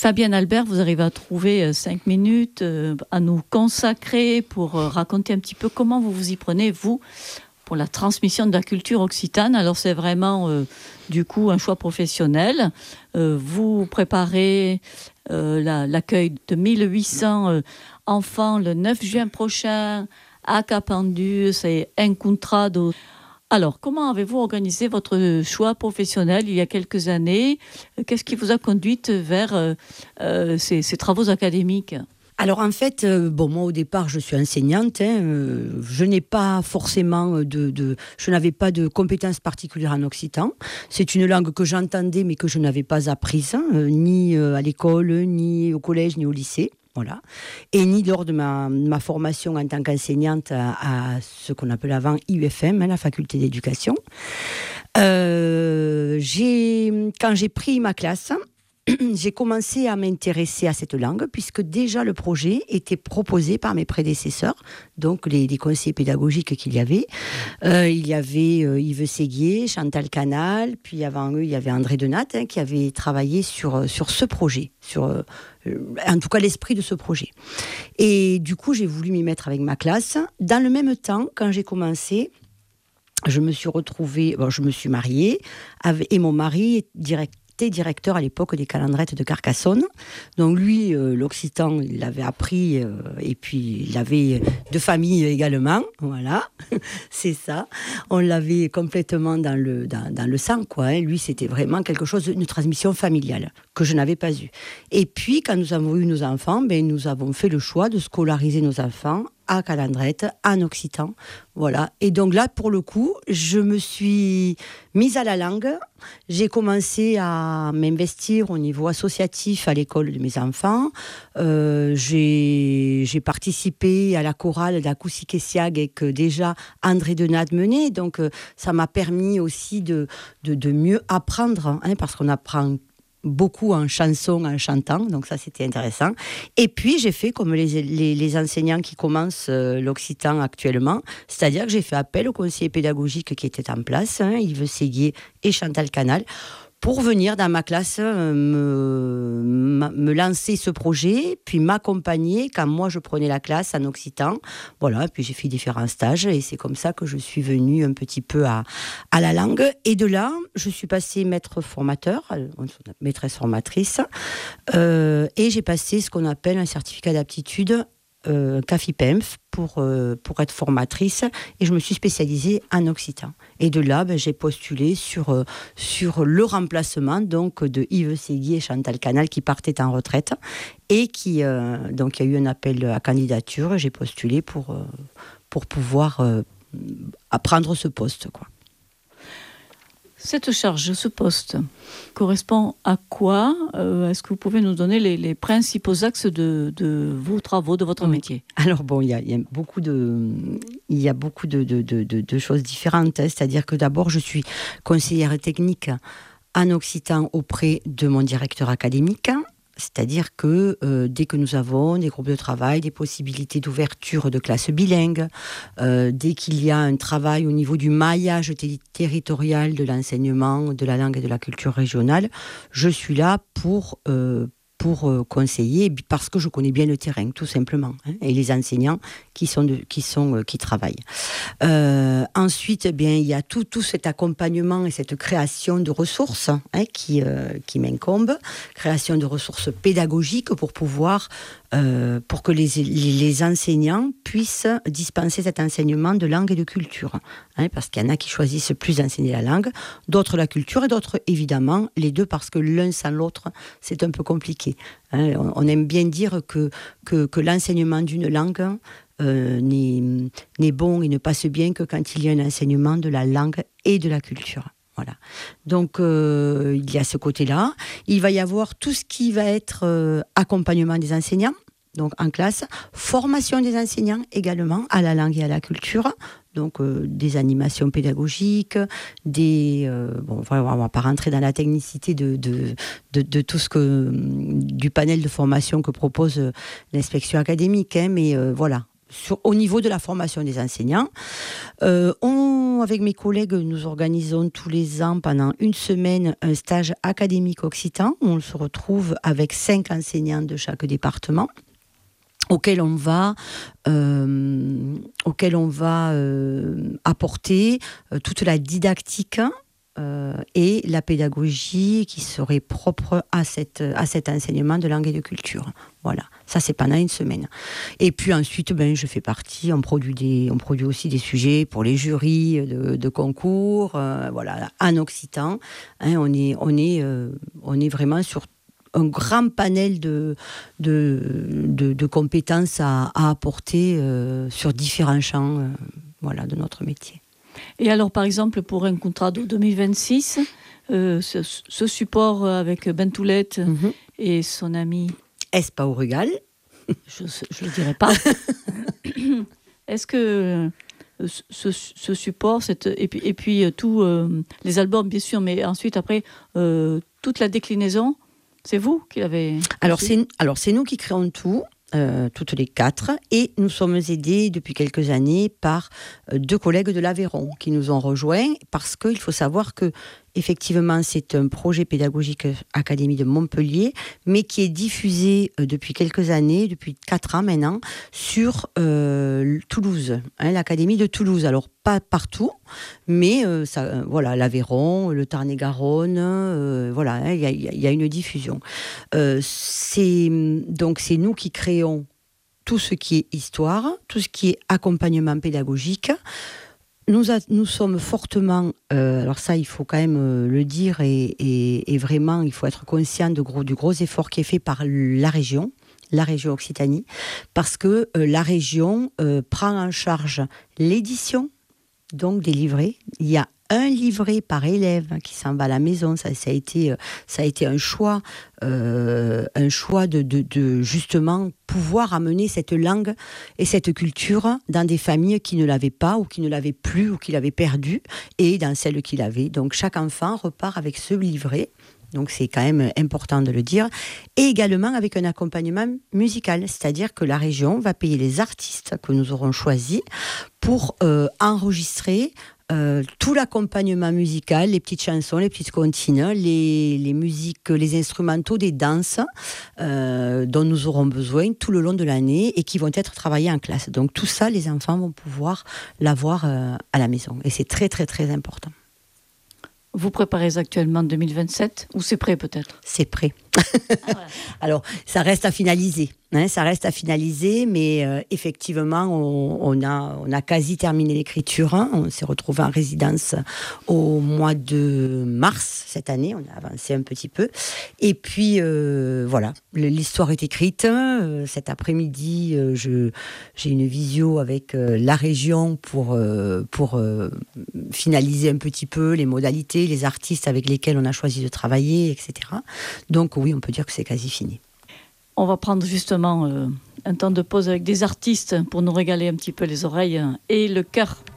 Fabienne Albert, vous arrivez à trouver 5 minutes à nous consacrer pour raconter un petit peu comment vous vous y prenez, vous, pour la transmission de la culture occitane. Alors c'est vraiment du coup un choix professionnel. Vous préparez l'accueil de 1800 enfants le 9 juin prochain à Capendu, c'est Encontrado. Alors, comment avez-vous organisé votre choix professionnel il y a quelques années ? Qu'est-ce qui vous a conduite vers ces travaux académiques ? Alors en fait, moi au départ je suis enseignante, je n'ai pas forcément je n'avais pas de compétences particulières en occitan. C'est une langue que j'entendais mais que je n'avais pas apprise, ni à l'école, ni au collège, ni au lycée. Voilà. Et ni lors de ma formation en tant qu'enseignante à ce qu'on appelait avant IUFM, la faculté d'éducation. Quand j'ai pris ma classe, j'ai commencé à m'intéresser à cette langue puisque déjà le projet était proposé par mes prédécesseurs, donc les conseillers pédagogiques qu'il y avait. Il y avait Yves Séguier, Chantal Canal, puis avant eux il y avait André Denat qui avait travaillé sur ce projet, en tout cas l'esprit de ce projet. Et du coup j'ai voulu m'y mettre avec ma classe. Dans le même temps, quand j'ai commencé, je me suis mariée et mon mari est directeur à l'époque des Calandrettes de Carcassonne. Donc lui, l'occitan, il l'avait appris et puis il avait de famille également. Voilà, c'est ça. On l'avait complètement dans le sang, quoi. Hein. Lui, c'était vraiment quelque chose d'une transmission familiale que je n'avais pas eue. Et puis, quand nous avons eu nos enfants, nous avons fait le choix de scolariser nos enfants à Calandrette, en occitan. Voilà. Et donc là, pour le coup, je me suis mise à la langue. J'ai commencé à m'investir au niveau associatif à l'école de mes enfants. J'ai participé à la chorale d'Akusikesiag que déjà André Denat menait. Donc ça m'a permis aussi de mieux apprendre, parce qu'on apprend beaucoup en chanson, en chantant, donc ça c'était intéressant. Et puis j'ai fait comme les enseignants qui commencent l'occitan actuellement, c'est-à-dire que j'ai fait appel aux conseillers pédagogiques qui étaient en place, Yves Séguier et Chantal Canal, pour venir dans ma classe me lancer ce projet, puis m'accompagner quand moi je prenais la classe en occitan. Voilà, puis j'ai fait différents stages et c'est comme ça que je suis venue un petit peu à la langue. Et de là, je suis passée maîtresse formatrice, et j'ai passé ce qu'on appelle un certificat d'aptitude CAFIPEMF pour être formatrice, et je me suis spécialisée en occitan. Et de là, j'ai postulé sur le remplacement donc de Yves Séguier et Chantal Canal qui partaient en retraite, et donc il y a eu un appel à candidature, et j'ai postulé pour pouvoir prendre ce poste, quoi. Cette charge, ce poste, correspond à quoi ? Est-ce que vous pouvez nous donner les principaux axes de vos travaux, de votre métier ? Alors il y a beaucoup de choses différentes. C'est-à-dire que d'abord, je suis conseillère technique en occitan auprès de mon directeur académique. C'est-à-dire que dès que nous avons des groupes de travail, des possibilités d'ouverture de classes bilingues, dès qu'il y a un travail au niveau du maillage territorial de l'enseignement de la langue et de la culture régionale, je suis là pour conseiller, parce que je connais bien le terrain, tout simplement, et les enseignants qui travaillent. Ensuite, il y a tout cet accompagnement et cette création de ressources qui m'incombe, création de ressources pédagogiques pour que les enseignants puissent dispenser cet enseignement de langue et de culture. Parce qu'il y en a qui choisissent plus d'enseigner la langue, d'autres la culture, et d'autres, évidemment, les deux, parce que l'un sans l'autre, c'est un peu compliqué. On aime bien dire que l'enseignement d'une langue n'est bon et ne passe bien que quand il y a un enseignement de la langue et de la culture. Voilà. Donc, il y a ce côté-là. Il va y avoir tout ce qui va être accompagnement des enseignants, donc en classe, formation des enseignants également à la langue et à la culture, donc des animations pédagogiques, on va pas rentrer dans la technicité de tout du panel de formation que propose l'inspection académique, mais voilà. Au niveau de la formation des enseignants, on avec mes collègues, nous organisons tous les ans pendant une semaine un stage académique occitan où on se retrouve avec 5 enseignants de chaque département auquel on va apporter toute la didactique et la pédagogie qui serait propre à cet enseignement de langue et de culture. Voilà, ça c'est pendant une semaine. Et puis ensuite, je fais partie, on produit aussi des sujets pour les jurys de concours, voilà, en occitan. Hein, on est vraiment sur un grand panel de compétences à apporter sur différents champs voilà, de notre métier. Et alors, par exemple, pour un contrat de 2026, ce support avec Bentoulette et son ami... Espa Urugal. Je ne le dirai pas. Est-ce que ce support, et puis tous les albums, bien sûr, mais ensuite, après, toute la déclinaison, c'est vous qui l'avez... Alors, c'est nous qui créons tout. Toutes les 4, et nous sommes aidés depuis quelques années par 2 collègues de l'Aveyron qui nous ont rejoints, parce qu'il faut savoir que effectivement c'est un projet pédagogique Académie de Montpellier, mais qui est diffusé depuis quelques années, depuis 4 ans maintenant, sur Toulouse, l'Académie de Toulouse. Alors pas partout, mais voilà, l'Aveyron, le Tarn-et-Garonne, voilà, il y a une diffusion. C'est nous qui créons tout ce qui est histoire, tout ce qui est accompagnement pédagogique. Nous sommes fortement, alors ça il faut quand même le dire, et vraiment il faut être conscient du gros effort qui est fait par la région Occitanie, parce que la région prend en charge l'édition, donc des livrets. Il y a un livret par élève qui s'en va à la maison. Ça a été un choix de justement pouvoir amener cette langue et cette culture dans des familles qui ne l'avaient pas, ou qui ne l'avaient plus, ou qui l'avaient perdue, et dans celles qui l'avaient. Donc chaque enfant repart avec ce livret. Donc c'est quand même important de le dire. Et également avec un accompagnement musical, c'est-à-dire que la région va payer les artistes que nous aurons choisis pour enregistrer tout l'accompagnement musical, les petites chansons, les petites comptines, les musiques, les instrumentaux des danses dont nous aurons besoin tout le long de l'année et qui vont être travaillés en classe. Donc tout ça, les enfants vont pouvoir l'avoir à la maison. Et c'est très très très important. Vous préparez actuellement 2027, ou c'est prêt peut-être ? C'est prêt. Alors, ça reste à finaliser. Ça reste à finaliser, mais effectivement, on a quasi terminé l'écriture. On s'est retrouvé en résidence au mois de mars cette année. On a avancé un petit peu. Et puis, voilà, l'histoire est écrite. Cet après-midi, j'ai une visio avec la région pour finaliser un petit peu les modalités, les artistes avec lesquels on a choisi de travailler, etc. Donc oui, on peut dire que c'est quasi fini. On va prendre justement un temps de pause avec des artistes pour nous régaler un petit peu les oreilles et le cœur.